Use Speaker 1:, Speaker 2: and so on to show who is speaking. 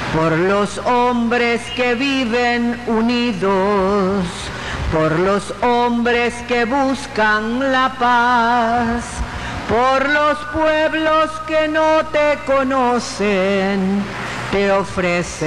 Speaker 1: por los hombres que viven unidos, por los hombres que buscan la paz, por los pueblos que no te conocen, te ofrecen